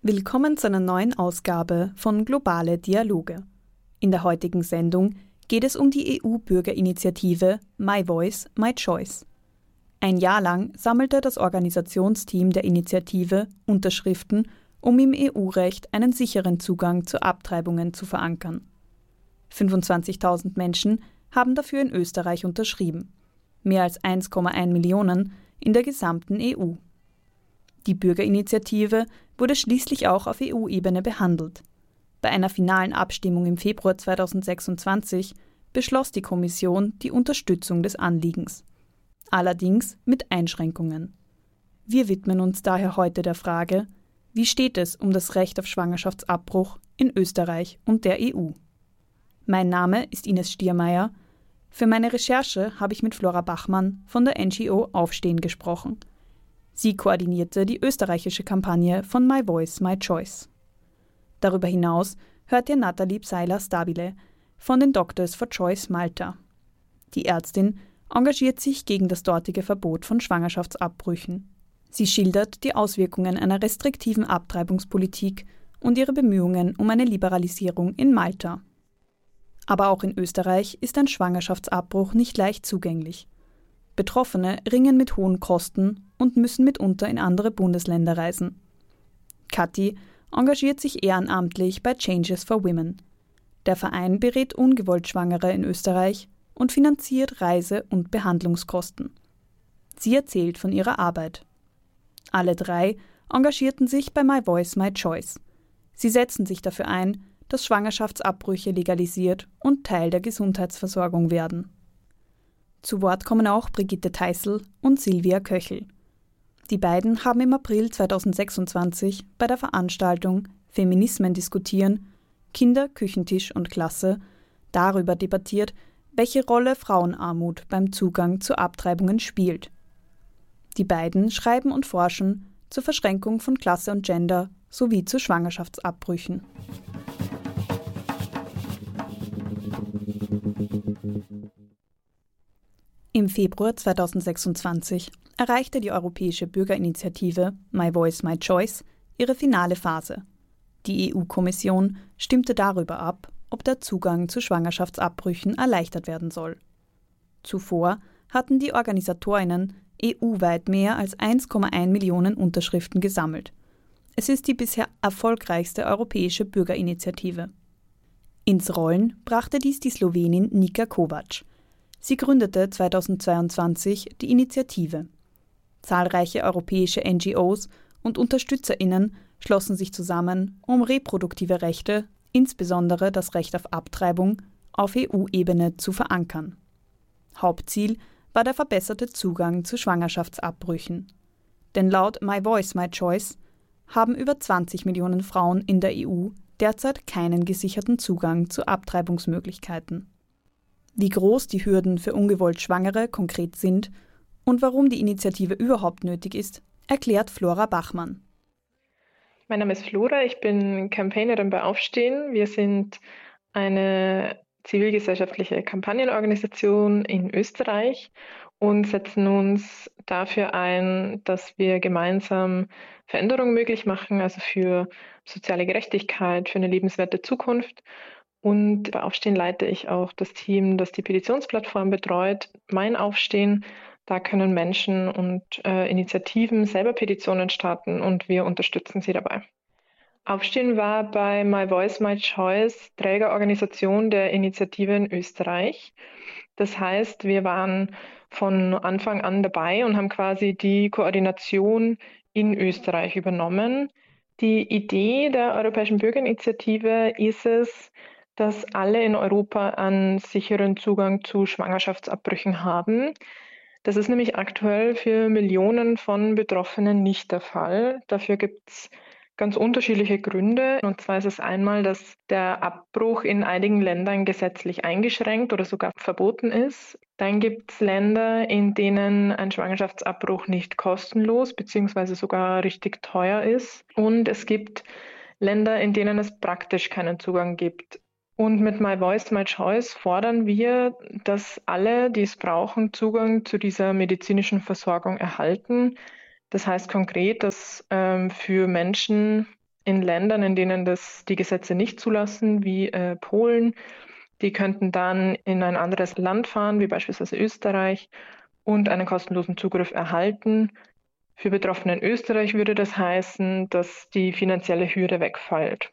Willkommen zu einer neuen Ausgabe von Globale Dialoge. In der heutigen Sendung geht es um die EU-Bürgerinitiative My Voice, My Choice. Ein Jahr lang sammelte das Organisationsteam der Initiative Unterschriften, um im EU-Recht einen sicheren Zugang zu Abtreibungen zu verankern. 25.000 Menschen haben dafür in Österreich unterschrieben, mehr als 1,1 Millionen in der gesamten EU. Die Bürgerinitiative wurde schließlich auch auf EU-Ebene behandelt. Bei einer finalen Abstimmung im Februar 2026 beschloss die Kommission die Unterstützung des Anliegens. Allerdings mit Einschränkungen. Wir widmen uns daher heute der Frage, wie steht es um das Recht auf Schwangerschaftsabbruch in Österreich und der EU? Mein Name ist Ines Stiermeier. Für meine Recherche habe ich mit Flora Bachmann von der NGO Aufstehen gesprochen. Sie koordinierte die österreichische Kampagne von My Voice, My Choice. Darüber hinaus hört ihr Nathalie Pseiler-Stabile von den Doctors for Choice Malta. Die Ärztin engagiert sich gegen das dortige Verbot von Schwangerschaftsabbrüchen. Sie schildert die Auswirkungen einer restriktiven Abtreibungspolitik und ihre Bemühungen um eine Liberalisierung in Malta. Aber auch in Österreich ist ein Schwangerschaftsabbruch nicht leicht zugänglich. Betroffene ringen mit hohen Kosten und müssen mitunter in andere Bundesländer reisen. Kathi engagiert sich ehrenamtlich bei Changes for Women. Der Verein berät ungewollt Schwangere in Österreich und finanziert Reise- und Behandlungskosten. Sie erzählt von ihrer Arbeit. Alle drei engagierten sich bei My Voice, My Choice. Sie setzen sich dafür ein, dass Schwangerschaftsabbrüche legalisiert und Teil der Gesundheitsversorgung werden. Zu Wort kommen auch Brigitte Teissl und Silvia Köchel. Die beiden haben im April 2026 bei der Veranstaltung Feminismen diskutieren, Kinder, Küchentisch und Klasse darüber debattiert, welche Rolle Frauenarmut beim Zugang zu Abtreibungen spielt. Die beiden schreiben und forschen zur Verschränkung von Klasse und Gender sowie zu Schwangerschaftsabbrüchen. Im Februar 2026 erreichte die Europäische Bürgerinitiative My Voice, My Choice ihre finale Phase. Die EU-Kommission stimmte darüber ab, ob der Zugang zu Schwangerschaftsabbrüchen erleichtert werden soll. Zuvor hatten die OrganisatorInnen EU-weit mehr als 1,1 Millionen Unterschriften gesammelt. Es ist die bisher erfolgreichste europäische Bürgerinitiative. Ins Rollen brachte dies die Slowenin Nika Kovač. Sie gründete 2022 die Initiative. Zahlreiche europäische NGOs und UnterstützerInnen schlossen sich zusammen, um reproduktive Rechte, insbesondere das Recht auf Abtreibung, auf EU-Ebene zu verankern. Hauptziel war der verbesserte Zugang zu Schwangerschaftsabbrüchen. Denn laut My Voice, My Choice haben über 20 Millionen Frauen in der EU derzeit keinen gesicherten Zugang zu Abtreibungsmöglichkeiten. Wie groß die Hürden für ungewollt Schwangere konkret sind und warum die Initiative überhaupt nötig ist, erklärt Flora Bachmann. Mein Name ist Flora, ich bin Campaignerin bei Aufstehen. Wir sind eine zivilgesellschaftliche Kampagnenorganisation in Österreich und setzen uns dafür ein, dass wir gemeinsam Veränderungen möglich machen, also für soziale Gerechtigkeit, für eine lebenswerte Zukunft. Und bei Aufstehen leite ich auch das Team, das die Petitionsplattform betreut, Mein Aufstehen. Da können Menschen und Initiativen selber Petitionen starten und wir unterstützen sie dabei. Aufstehen war bei My Voice, My Choice Trägerorganisation der Initiative in Österreich. Das heißt, wir waren von Anfang an dabei und haben quasi die Koordination in Österreich übernommen. Die Idee der Europäischen Bürgerinitiative ist es, dass alle in Europa einen sicheren Zugang zu Schwangerschaftsabbrüchen haben. Das ist nämlich aktuell für Millionen von Betroffenen nicht der Fall. Dafür gibt es ganz unterschiedliche Gründe. Und zwar ist es einmal, dass der Abbruch in einigen Ländern gesetzlich eingeschränkt oder sogar verboten ist. Dann gibt es Länder, in denen ein Schwangerschaftsabbruch nicht kostenlos bzw. sogar richtig teuer ist. Und es gibt Länder, in denen es praktisch keinen Zugang gibt. Und mit My Voice, My Choice fordern wir, dass alle, die es brauchen, Zugang zu dieser medizinischen Versorgung erhalten. Das heißt konkret, dass für Menschen in Ländern, in denen das die Gesetze nicht zulassen, wie Polen. Die könnten dann in ein anderes Land fahren, wie beispielsweise Österreich, und einen kostenlosen Zugriff erhalten. Für Betroffene in Österreich würde das heißen, dass die finanzielle Hürde wegfällt.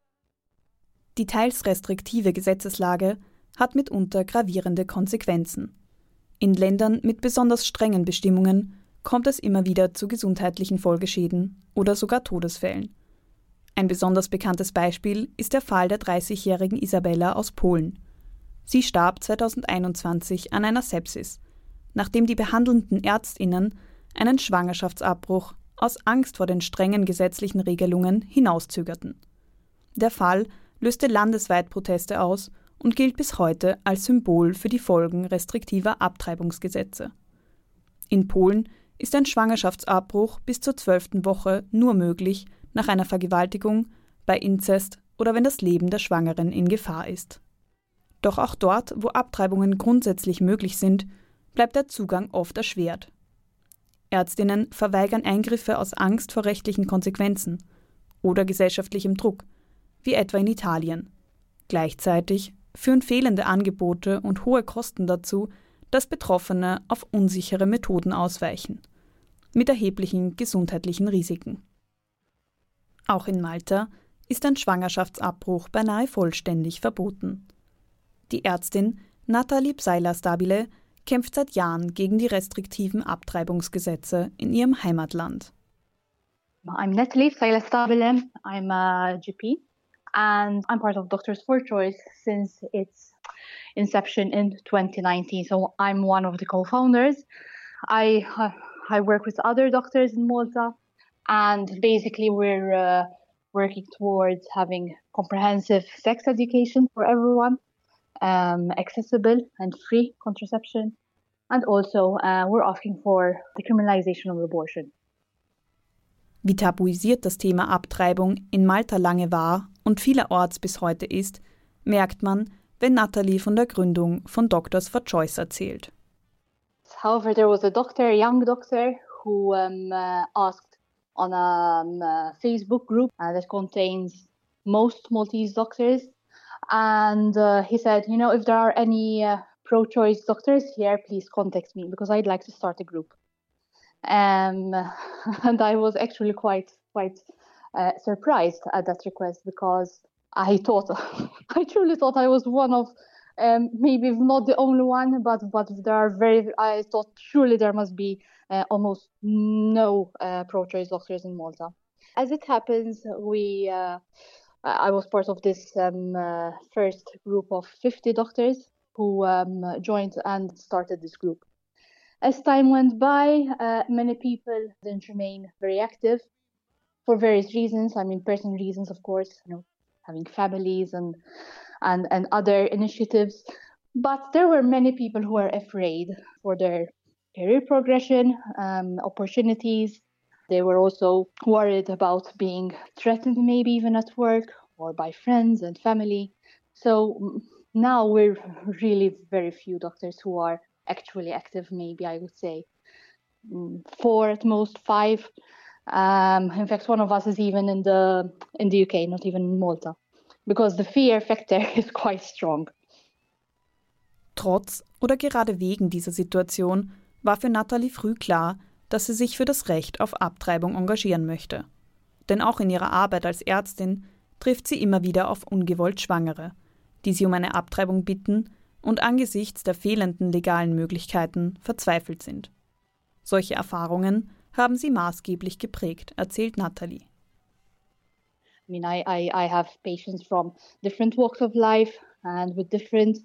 Die teils restriktive Gesetzeslage hat mitunter gravierende Konsequenzen. In Ländern mit besonders strengen Bestimmungen kommt es immer wieder zu gesundheitlichen Folgeschäden oder sogar Todesfällen. Ein besonders bekanntes Beispiel ist der Fall der 30-jährigen Isabella aus Polen. Sie starb 2021 an einer Sepsis, nachdem die behandelnden ÄrztInnen einen Schwangerschaftsabbruch aus Angst vor den strengen gesetzlichen Regelungen hinauszögerten. Der Fall löste landesweit Proteste aus und gilt bis heute als Symbol für die Folgen restriktiver Abtreibungsgesetze. In Polen ist ein Schwangerschaftsabbruch bis zur 12. Woche nur möglich nach einer Vergewaltigung, bei Inzest oder wenn das Leben der Schwangeren in Gefahr ist. Doch auch dort, wo Abtreibungen grundsätzlich möglich sind, bleibt der Zugang oft erschwert. Ärztinnen verweigern Eingriffe aus Angst vor rechtlichen Konsequenzen oder gesellschaftlichem Druck, wie etwa in Italien. Gleichzeitig führen fehlende Angebote und hohe Kosten dazu, dass Betroffene auf unsichere Methoden ausweichen, mit erheblichen gesundheitlichen Risiken. Auch in Malta ist ein Schwangerschaftsabbruch beinahe vollständig verboten. Die Ärztin Nathalie Psaila-Stabile kämpft seit Jahren gegen die restriktiven Abtreibungsgesetze in ihrem Heimatland. I'm Nathalie Psaila-Stabile. I'm a GP and I'm part of Doctors for Choice since its inception in 2019. So I'm one of the co-founders. I work with other doctors in Malta, and basically we're working towards having comprehensive sex education for everyone, accessible and free contraception, and also we're asking for the criminalization of abortion. Wie tabuisiert das Thema Abtreibung in Malta lange war und vielerorts bis heute ist, merkt man, wenn Nathalie von der Gründung von Doctors for Choice erzählt. However, there was a young doctor, who asked on a Facebook group that contains most Maltese doctors, and he said, if there are any pro-choice doctors here, please contact me because I'd like to start a group. And I was actually quite surprised at that request because I truly thought I was one of, maybe not the only one, but I thought surely there must be almost no pro-choice doctors in Malta. As it happens, I was part of this first group of 50 doctors who joined and started this group. As time went by, many people didn't remain very active for various reasons. I mean, personal reasons, of course, having families and other initiatives. But there were many people who were afraid for their career progression, opportunities. They were also worried about being threatened, maybe even at work or by friends and family. So now we're really very few doctors who are actually active, maybe I would say 4 at most 5. In fact, one of us is even in the UK, not even in Malta, because the fear factor is quite strong. Trotz oder gerade wegen dieser Situation war für Nathalie früh klar, dass sie sich für das Recht auf Abtreibung engagieren möchte. Denn auch in ihrer Arbeit als Ärztin trifft sie immer wieder auf ungewollt Schwangere, die sie um eine Abtreibung bitten und angesichts der fehlenden legalen Möglichkeiten verzweifelt sind. Solche Erfahrungen haben sie maßgeblich geprägt, erzählt Nathalie. I mean, I have patients from different walks of life and with different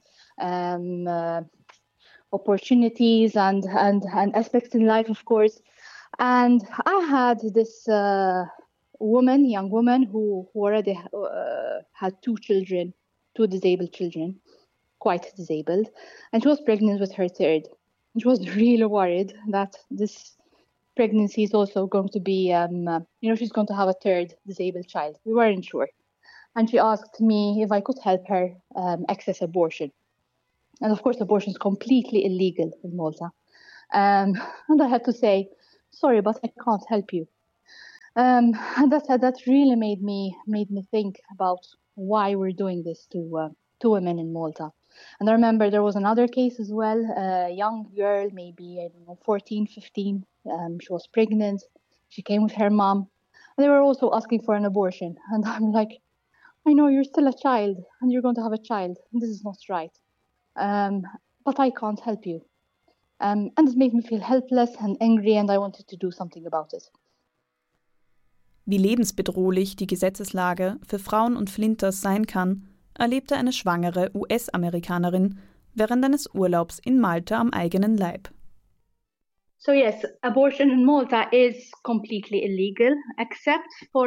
opportunities and aspects in life, of course. And I had this young woman who already had 2 children, 2 disabled children, quite disabled, and she was pregnant with her 3rd. She was really worried that this pregnancy is also going to be, she's going to have a 3rd disabled child. We weren't sure. And she asked me if I could help her access abortion. And of course, abortion is completely illegal in Malta. And I had to say, sorry, but I can't help you. And that really made me think about why we're doing this to women in Malta. And I remember there was another case as well, a young girl, maybe, 14, 15. She was pregnant. She came with her mom. And they were also asking for an abortion. And I'm like, I know you're still a child and you're going to have a child. This is not right. But I can't help you. And it made me feel helpless and angry, and I wanted to do something about it. Wie lebensbedrohlich die Gesetzeslage für Frauen und Flinters sein kann, erlebte eine schwangere US-Amerikanerin während eines Urlaubs in Malta am eigenen Leib. So yes, abortion in Malta is completely illegal, except for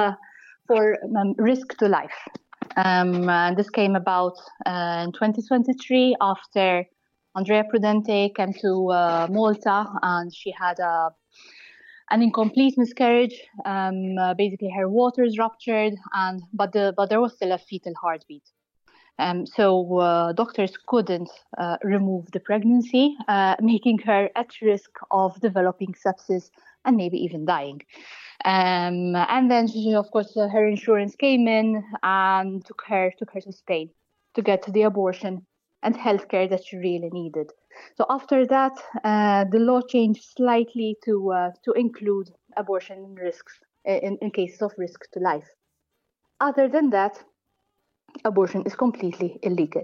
risk to life. This came about in 2023 after Andrea Prudente came to Malta, and she had an incomplete miscarriage. Basically, her waters ruptured, but there was still a fetal heartbeat. So doctors couldn't remove the pregnancy, making her at risk of developing sepsis and maybe even dying. And then, of course, her insurance came in and took her to Spain to get the abortion and healthcare that she really needed. So after that, the law changed slightly to include abortion risks in cases of risk to life. Other than that, abortion is completely illegal.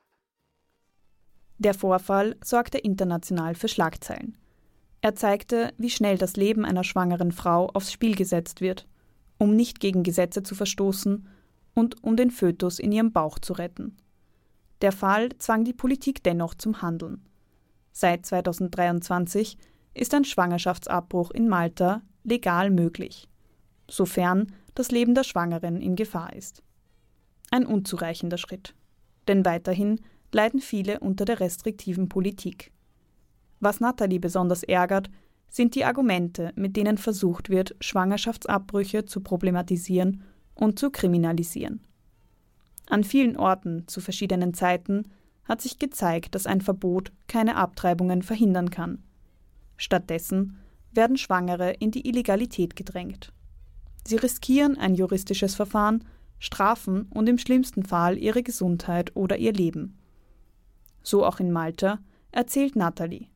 Der Vorfall sorgte international für Schlagzeilen. Er zeigte, wie schnell das Leben einer schwangeren Frau aufs Spiel gesetzt wird, um nicht gegen Gesetze zu verstoßen und um den Fötus in ihrem Bauch zu retten. Der Fall zwang die Politik dennoch zum Handeln. Seit 2023 ist ein Schwangerschaftsabbruch in Malta legal möglich, sofern das Leben der Schwangeren in Gefahr ist. Ein unzureichender Schritt, denn weiterhin leiden viele unter der restriktiven Politik. Was Nathalie besonders ärgert, sind die Argumente, mit denen versucht wird, Schwangerschaftsabbrüche zu problematisieren und zu kriminalisieren. An vielen Orten zu verschiedenen Zeiten hat sich gezeigt, dass ein Verbot keine Abtreibungen verhindern kann. Stattdessen werden Schwangere in die Illegalität gedrängt. Sie riskieren ein juristisches Verfahren, Strafen und im schlimmsten Fall ihre Gesundheit oder ihr Leben. So auch in Malta, erzählt Nathalie.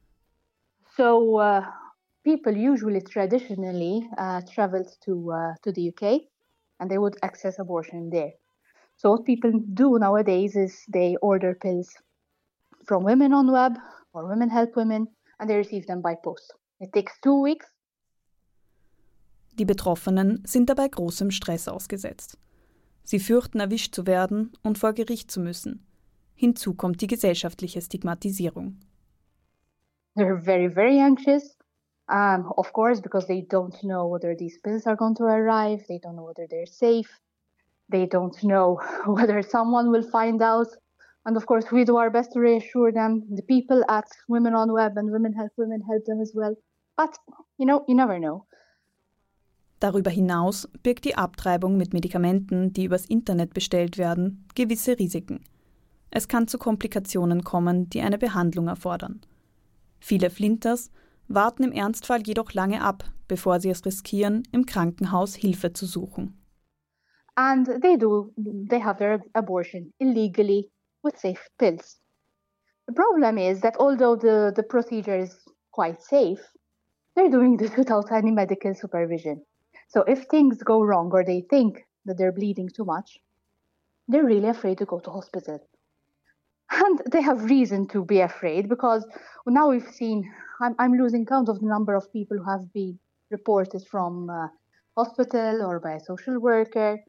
So people usually traditionally traveled to the UK and they would access abortion there. So what people do nowadays is they order pills from Women on Web or Women Help Women and they receive them by post. It takes 2 weeks. Die Betroffenen sind dabei großem Stress ausgesetzt. Sie fürchten, erwischt zu werden und vor Gericht zu müssen. Hinzu kommt die gesellschaftliche Stigmatisierung. They're very, very anxious, of course, because they don't know whether these pills are going to arrive. They don't know whether they're safe. They don't know whether someone will find out. And of course, we do our best to reassure them. The people at Women on Web and Women help them as well. But, you never know. Darüber hinaus birgt die Abtreibung mit Medikamenten, die übers Internet bestellt werden, gewisse Risiken. Es kann zu Komplikationen kommen, die eine Behandlung erfordern. Viele Flinters warten im Ernstfall jedoch lange ab, bevor sie es riskieren, im Krankenhaus Hilfe zu suchen. And they have their abortion illegally with safe pills. The problem is that although the procedure is quite safe, they're doing this without any medical supervision. So if things go wrong or they think that they're bleeding too much, they're really afraid to go to hospital. And they have reason to be afraid because now we've seen, I'm losing count of the number of people who have been reported from hospital or by a social worker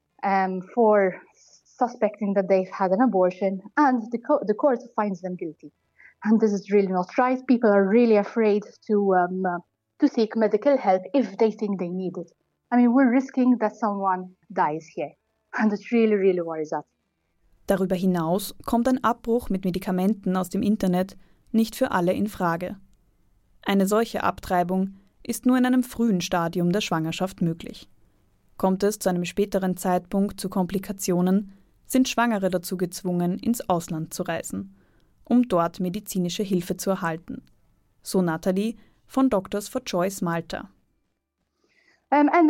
for suspecting that they've had an abortion, and the court finds them guilty. And this is really not right. People are really afraid to seek medical help if they think they need it. I mean, we're risking that someone dies here. And it really, really worries us. Darüber hinaus kommt ein Abbruch mit Medikamenten aus dem Internet nicht für alle in Frage. Eine solche Abtreibung ist nur in einem frühen Stadium der Schwangerschaft möglich. Kommt es zu einem späteren Zeitpunkt zu Komplikationen, sind Schwangere dazu gezwungen, ins Ausland zu reisen, um dort medizinische Hilfe zu erhalten. So Nathalie von Doctors for Choice Malta. And